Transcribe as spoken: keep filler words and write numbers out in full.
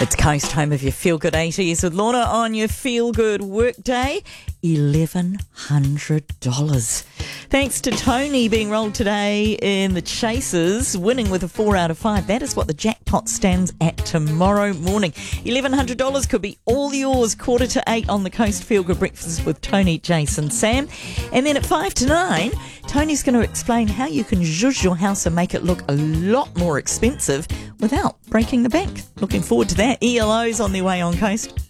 It's Coast, home of your Feel Good eighties with Lorna on your Feel Good workday. eleven hundred dollars. Thanks to Tony being rolled today in the Chasers, winning with a four out of five. That is what the jackpot stands at tomorrow morning. eleven hundred dollars could be all yours. Quarter to eight on the Coast Feel Good Breakfast with Tony, Jason, Sam. And then at five to nine, Tony's going to explain how you can zhuzh your house and make it look a lot more expensive without breaking the bank. Looking forward to that. E L O's on their way on Coast.